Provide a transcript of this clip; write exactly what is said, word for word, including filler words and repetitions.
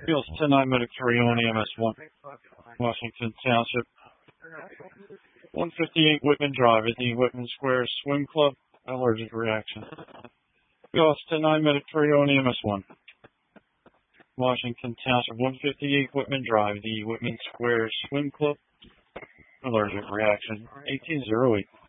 Fields ten nine medic three on E M S one, Washington Township. one fifty-eight Whitman Drive at the Whitman Square Swim Club. Allergic reaction. Fields ten nine medic three on E M S one, Washington Township. one fifty-eight Whitman Drive, the Whitman Square Swim Club. Allergic reaction. eighteen oh eight.